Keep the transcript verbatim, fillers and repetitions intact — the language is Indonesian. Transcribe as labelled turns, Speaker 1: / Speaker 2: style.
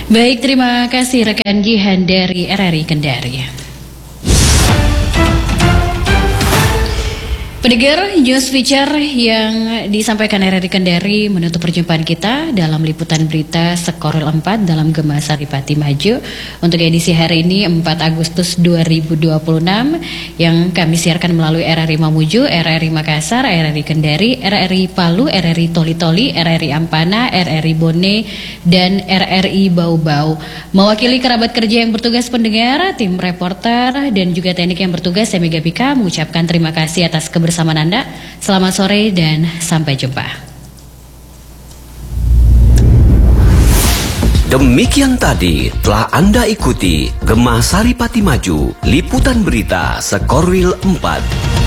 Speaker 1: Baik, terima kasih rekan Jihan dari R R I Kendari. Pendengar, news feature yang disampaikan R R I Kendari menutup perjumpaan kita dalam liputan berita Sekoril empat dalam Gema Saripati Maju untuk edisi hari ini empat Agustus dua ribu dua puluh enam yang kami siarkan melalui R R I Mamuju, R R I Makassar, R R I Kendari, R R I Palu, R R I Toli-Toli, R R I Ampana, R R I Bone, dan R R I Bau-Bau. Mewakili kerabat kerja yang bertugas pendengar, tim reporter, dan juga teknik yang bertugas, saya Mega Pika mengucapkan terima kasih atas kebersamaan Anda. Selamat sore dan sampai jumpa.
Speaker 2: Demikian tadi telah Anda ikuti Gema Saripati Maju, liputan berita Sekoril empat.